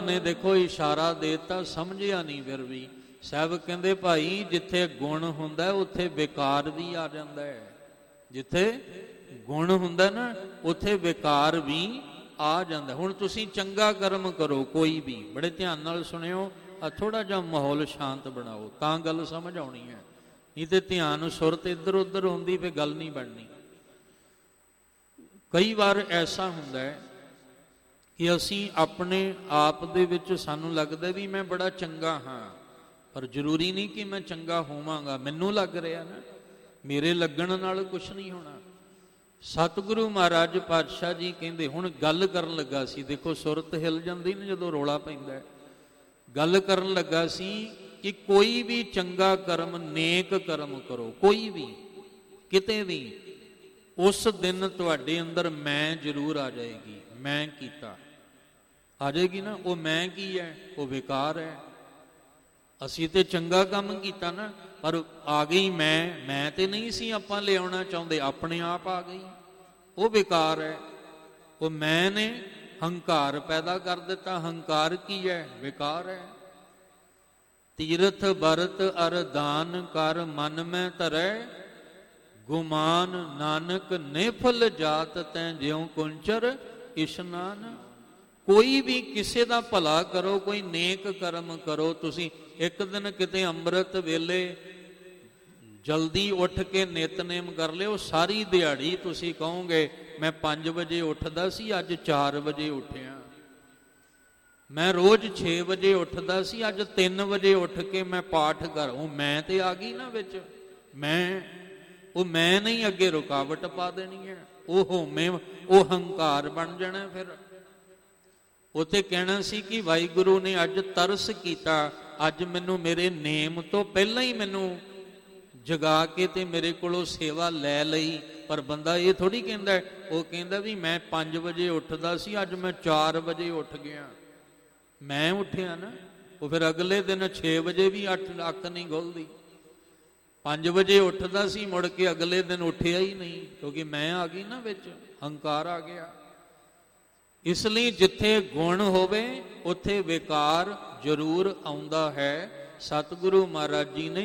ਨੇ ਦੇਖੋ ਇਸ਼ਾਰਾ ਦੇਤਾ, ਸਮਝਿਆ ਨਹੀਂ ਫਿਰ ਵੀ। ਸਾਹਿਬ ਕਹਿੰਦੇ ਭਾਈ ਜਿੱਥੇ ਗੁਣ ਹੁੰਦਾ ਉੱਥੇ ਵਿਕਾਰ ਵੀ ਆ ਜਾਂਦਾ ਹੈ। ਜਿੱਥੇ ਗੁਣ ਹੁੰਦਾ ਨਾ ਉੱਥੇ ਵਿਕਾਰ ਵੀ ਆ ਜਾਂਦਾ। ਹੁਣ ਤੁਸੀਂ ਚੰਗਾ ਕਰਮ ਕਰੋ ਕੋਈ ਵੀ, ਬੜੇ ਧਿਆਨ ਨਾਲ ਸੁਣਿਓ, ਆ ਥੋੜ੍ਹਾ ਜਿਹਾ ਮਾਹੌਲ ਸ਼ਾਂਤ ਬਣਾਓ ਤਾਂ ਗੱਲ ਸਮਝ ਆਉਣੀ ਹੈ, ਨਹੀਂ ਤੇ ਧਿਆਨ ਸੁਰਤ ਇੱਧਰ ਉੱਧਰ ਹੁੰਦੀ ਫਿਰ ਗੱਲ ਨਹੀਂ ਬਣਨੀ। ਕਈ ਵਾਰ ਐਸਾ ਹੁੰਦਾ ਹੈ ਕਿ ਅਸੀਂ ਆਪਣੇ ਆਪ ਦੇ ਵਿੱਚ ਸਾਨੂੰ ਲੱਗਦਾ ਵੀ ਮੈਂ ਬੜਾ ਚੰਗਾ ਹਾਂ, ਪਰ ਜ਼ਰੂਰੀ ਨਹੀਂ ਕਿ ਮੈਂ ਚੰਗਾ ਹੋਵਾਂਗਾ। ਮੈਨੂੰ ਲੱਗ ਰਿਹਾ ਨਾ, ਮੇਰੇ ਲੱਗਣ ਨਾਲ ਕੁਛ ਨਹੀਂ ਹੋਣਾ। ਸਤਿਗੁਰੂ ਮਹਾਰਾਜ ਪਾਤਸ਼ਾਹ ਜੀ ਕਹਿੰਦੇ, ਹੁਣ ਗੱਲ ਕਰਨ ਲੱਗਾ ਸੀ, ਦੇਖੋ ਸੁਰਤ ਹਿੱਲ ਜਾਂਦੀ ਨਾ ਜਦੋਂ ਰੌਲਾ ਪੈਂਦਾ। ਗੱਲ ਕਰਨ ਲੱਗਾ ਸੀ ਕਿ ਕੋਈ ਵੀ ਚੰਗਾ ਕਰਮ, ਨੇਕ ਕਰਮ ਕਰੋ, ਕੋਈ ਵੀ ਕਿਤੇ ਵੀ, ਉਸ ਦਿਨ ਤੁਹਾਡੇ ਅੰਦਰ ਮੈਂ ਜ਼ਰੂਰ ਆ ਜਾਏਗੀ। ਮੈਂ ਕੀਤਾ ਆ ਜਾਏਗੀ ਨਾ, ਉਹ ਮੈਂ ਕੀ ਹੈ? ਉਹ ਵਿਕਾਰ ਹੈ। ਅਸੀਂ ਤੇ ਚੰਗਾ ਕੰਮ ਕੀਤਾ ਨਾ, ਪਰ ਆ ਗਈ ਮੈਂ ਤੇ ਨਹੀਂ ਸੀ ਆਪਾਂ ਲਿਆਉਣਾ ਚਾਹੁੰਦੇ, ਆਪਣੇ ਆਪ ਆ ਗਈ, ਉਹ ਵਿਕਾਰ ਹੈ। ਉਹ ਮੈਂ ਨੇ ਹੰਕਾਰ ਪੈਦਾ ਕਰ ਦਿੱਤਾ। ਹੰਕਾਰ ਕੀ ਹੈ? ਵਿਕਾਰ ਹੈ। ਤੀਰਥ ਬਰਤ ਅਰ ਦਾਨ ਕਰ ਮਨ ਮੈਂ ਧਰੈ, ਗੁਮਾਨ ਨਾਨਕ ਨਿਫਲ ਜਾਤ ਤੈਂ ਜਿਉ ਕੁੰਚਰ ਇਸ਼ਨਾਨ। ਕੋਈ ਵੀ ਕਿਸੇ ਦਾ ਭਲਾ ਕਰੋ, ਕੋਈ ਨੇਕ ਕਰਮ ਕਰੋ। ਤੁਸੀਂ ਇੱਕ ਦਿਨ ਕਿਤੇ ਅੰਮ੍ਰਿਤ ਵੇਲੇ ਜਲਦੀ ਉੱਠ ਕੇ ਨਿਤਨੇਮ ਕਰ ਲਿਓ, ਸਾਰੀ ਦਿਹਾੜੀ ਤੁਸੀਂ ਕਹੋਗੇ ਮੈਂ 5 ਵਜੇ ਉੱਠਦਾ ਸੀ, ਅੱਜ 4 ਵਜੇ ਉੱਠਿਆ। ਮੈਂ ਰੋਜ਼ 6 ਵਜੇ ਉੱਠਦਾ ਸੀ, ਅੱਜ 3 ਵਜੇ ਉੱਠ ਕੇ ਮੈਂ ਪਾਠ ਕਰ। ਉਹ ਮੈਂ ਤੇ ਆ ਗਈ ਨਾ ਵਿੱਚ, ਉਹ ਮੈਂ ਨਹੀਂ, ਅੱਗੇ ਰੁਕਾਵਟ ਪਾ ਦੇਣੀ ਹੈ। ਉਹ ਹੰਕਾਰ ਬਣ ਜਾਣਾ। ਫਿਰ ਉੱਥੇ ਕਹਿਣਾ ਸੀ ਕਿ ਵਾਹਿਗੁਰੂ ਨੇ ਅੱਜ ਤਰਸ ਕੀਤਾ, ਅੱਜ ਮੈਨੂੰ ਮੇਰੇ ਨੇਮ ਤੋਂ ਪਹਿਲਾਂ ਹੀ ਮੈਨੂੰ ਜਗਾ ਕੇ ਤੇ ਮੇਰੇ ਕੋਲੋਂ ਸੇਵਾ ਲੈ ਲਈ। ਪਰ ਬੰਦਾ ਇਹ ਥੋੜ੍ਹੀ ਕਹਿੰਦਾ, ਉਹ ਕਹਿੰਦਾ ਵੀ ਮੈਂ 5 ਵਜੇ ਉੱਠਦਾ ਸੀ, ਅੱਜ ਮੈਂ 4 ਵਜੇ ਉੱਠ ਗਿਆ। ਮੈਂ ਉੱਠਿਆ ਨਾ। ਉਹ ਫਿਰ ਅਗਲੇ ਦਿਨ 6 ਵਜੇ ਵੀ ਅੱਖ ਨਹੀਂ ਖੁੱਲਦੀ। 5 ਵਜੇ ਉੱਠਦਾ ਸੀ, ਮੁੜ ਕੇ ਅਗਲੇ ਦਿਨ ਉੱਠਿਆ ਹੀ ਨਹੀਂ, ਕਿਉਂਕਿ ਮੈਂ ਆ ਗਈ ਨਾ ਵਿੱਚ, ਹੰਕਾਰ ਆ ਗਿਆ। ਇਸ ਲਈ ਜਿੱਥੇ ਗੁਣ ਹੋਵੇ ਉੱਥੇ ਵਿਕਾਰ ਜ਼ਰੂਰ ਆਉਂਦਾ ਹੈ। ਸਤਿਗੁਰੂ ਮਹਾਰਾਜ ਜੀ ਨੇ